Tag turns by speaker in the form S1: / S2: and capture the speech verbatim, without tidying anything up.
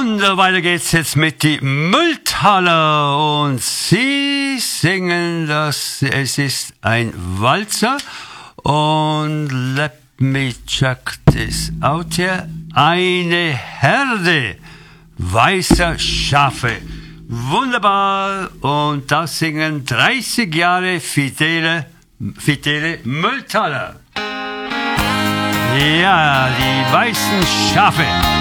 S1: Und weiter geht's jetzt mit die Mülltaler und sie singen das, es ist ein Walzer und let me check this out here. Eine Herde weißer Schafe. Wunderbar. Und das singen dreißig Jahre fidele, fidele Mülltaler. Ja, die weißen Schafe.